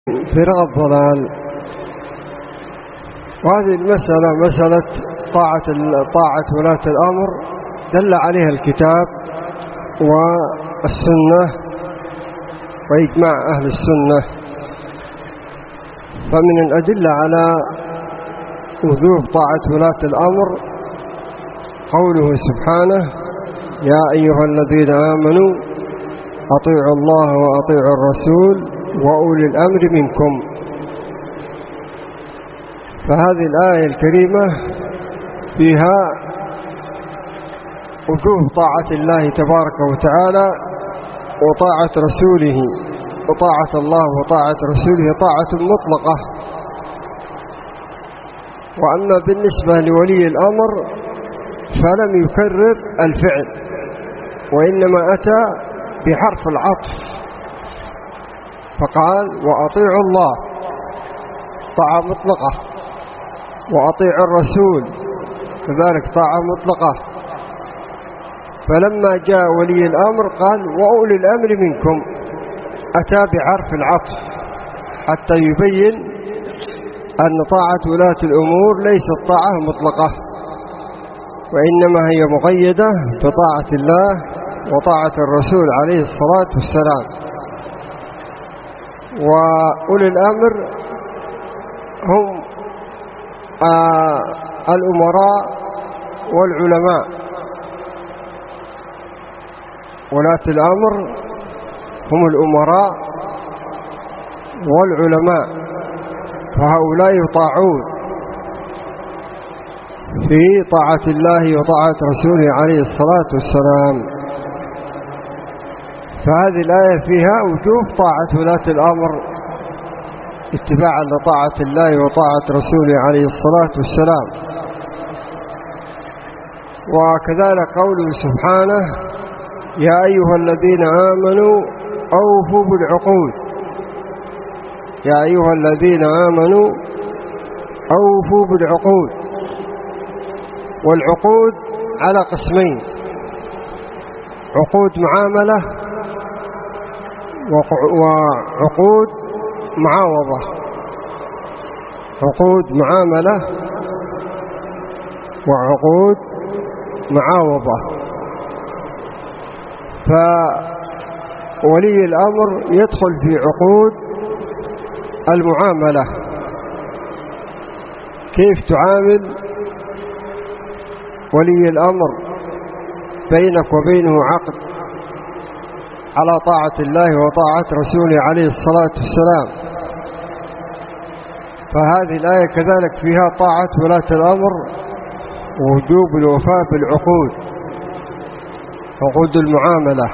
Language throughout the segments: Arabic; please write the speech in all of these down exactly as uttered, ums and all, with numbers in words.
فرق الضلال. وهذه المسألة مسألة طاعة طاعة ولاة الأمر دل عليها الكتاب والسنة وإجماع أهل السنة. فمن الأدلة على وجوب طاعة ولاة الأمر قوله سبحانه: يا أيها الذين آمنوا أطيعوا الله وأطيعوا الرسول وأولي الأمر منكم. فهذه الآية الكريمة فيها وجوب طاعة الله تبارك وتعالى وطاعة رسوله، وطاعة الله وطاعة رسوله طاعة مطلقة. وأما بالنسبة لولي الأمر فلم يكرر الفعل، وإنما أتى بحرف العطف فقال: وأطيعوا الله، طاعة مطلقة، وأطيعوا الرسول كذلك طاعة مطلقة. فلما جاء ولي الأمر قال: وأولي الأمر منكم، أتى بحرف العطف حتى يبين أن طاعة ولاة الأمور ليست طاعة مطلقة، وإنما هي مقيدة بطاعة الله وطاعة الرسول عليه الصلاة والسلام. وأولي الأمر هم آه الأمراء والعلماء. ولاة الأمر هم الأمراء والعلماء، فهؤلاء يطاعون في طاعة الله وطاعة رسوله عليه الصلاة والسلام. فهذه الآية فيها وجوب طاعة ولاة الأمر اتباعا لطاعة الله وطاعة رسوله عليه الصلاة والسلام. وكذلك قوله سبحانه: يا أيها الذين آمنوا أوفوا بالعقود. يا أيها الذين آمنوا أوفوا بالعقود. والعقود على قسمين: عقود معاملة وعقود معاوضة. عقود معاملة وعقود معاوضة. فولي الأمر يدخل في عقود المعاملة، كيف تعامل ولي الأمر بينك وبينه عقد على طاعة الله وطاعة رسوله عليه الصلاة والسلام. فهذه الآية كذلك فيها طاعة ولاة الأمر ووجوب الوفاء بالعقود، عقود المعاملة،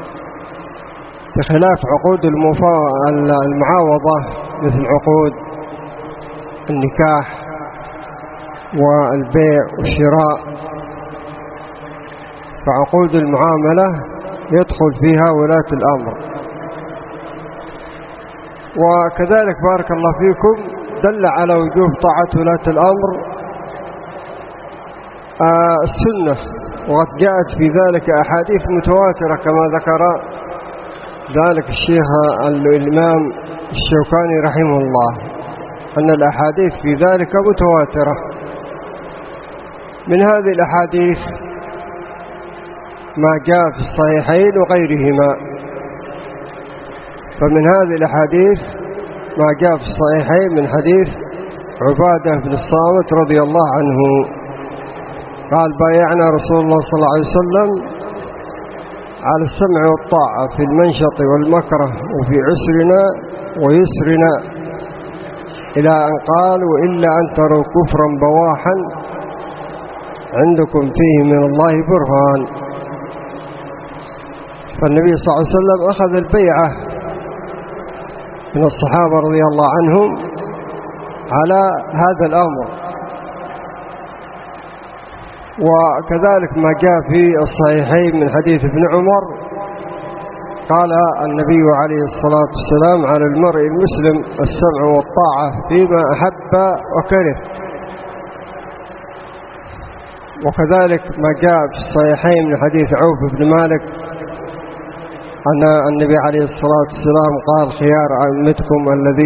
بخلاف عقود المعاوضة مثل عقود النكاح والبيع والشراء. فعقود المعاملة يدخل فيها ولاة الأمر. وكذلك بارك الله فيكم دل على وجوب طاعة ولاة الأمر آه السنة، وقد جاءت في ذلك أحاديث متواترة كما ذكر ذلك الشيخ الإمام الشوكاني رحمه الله، أن الأحاديث في ذلك متواترة. من هذه الأحاديث ما جاء في الصحيحين وغيرهما. فمن هذه الأحاديث ما جاء في الصحيحين من حديث عبادة بن الصامت رضي الله عنه قال: بايعنا رسول الله صلى الله عليه وسلم على السمع والطاعة في المنشط والمكره وفي عسرنا ويسرنا، إلى أن قال: وإلا أن تروا كفرا بواحا عندكم فيه من الله برهان. فالنبي صلى الله عليه وسلم أخذ البيعة من الصحابة رضي الله عنهم على هذا الأمر. وكذلك ما جاء في الصحيحين من حديث ابن عمر قال النبي عليه الصلاة والسلام: على المرء المسلم السمع والطاعة فيما أحب وكره. وكذلك ما جاء في الصحيحين من حديث عوف بن مالك أن النبي عليه الصلاة والسلام قال: خيار أئمتكم الذين